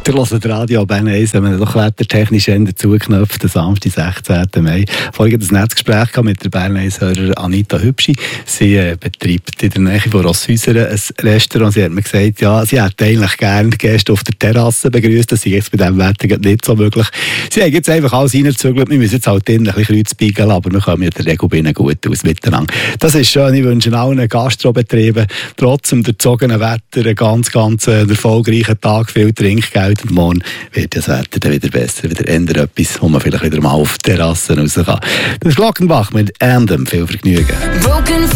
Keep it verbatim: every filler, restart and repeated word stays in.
Der hört Radio Bern eins, wenn man doch wettertechnisch eher zugeknöpft, am Samstag, sechzehnten Mai. Vorhin hatte ich ein nettes Gespräch mit der Bern eins-Hörer Anita Hübschi. Sie äh, betreibt in der Nähe von Rosshäusern ein Restaurant. Sie hat mir gesagt, ja, sie hätte eigentlich gerne Gäste auf der Terrasse begrüßt. Das ist jetzt bei diesem Wetter nicht so möglich. Sie haben jetzt einfach alles reingezügelt. Wir müssen jetzt halt drinnen ein bisschen kreuzbeigeln, aber wir kommen in der Regel binnen gut aus miteinander. Das ist schön. Ich wünsche allen Gastrobetrieben trotz dem durchzogenen Wetter einen ganz, ganz äh, erfolgreichen Tag, viel Trinkgeld. Und morgen wird das Wetter dann wieder besser, wieder ändern etwas, wo man vielleicht wieder mal auf die Terrassen raus kann. Das ist Glockenbach mit Andem. Viel Vergnügen.